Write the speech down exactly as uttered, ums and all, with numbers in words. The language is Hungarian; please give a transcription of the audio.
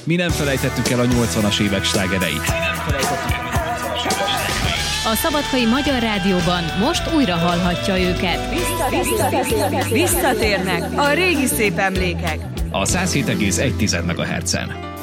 mi nem felejtettük el a nyolcvanas évek slágereit. A Szabadkai Magyar Rádióban most újra hallhatja őket. Visszatérnek, visszatérnek a régi szép emlékek. A száz hét egész egy megahertzen.